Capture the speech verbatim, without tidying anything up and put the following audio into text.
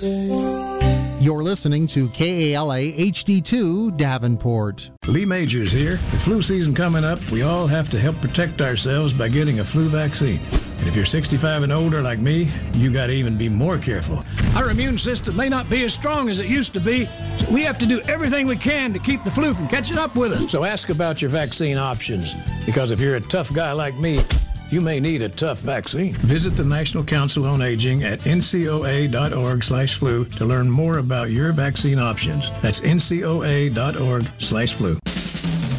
You're listening to K A L A H D two Davenport. Lee Majors here. With flu season coming up, we all have to help protect ourselves by getting a flu vaccine. And if you're sixty-five and older like me, you got to even be more careful. Our immune system may not be as strong as it used to be, so we have to do everything we can to keep the flu from catching up with us. So ask about your vaccine options, because if you're a tough guy like me, you may need a tough vaccine. Visit the National Council on Aging at N C O A dot org slash flu to learn more about your vaccine options. That's N C O A dot org slash flu.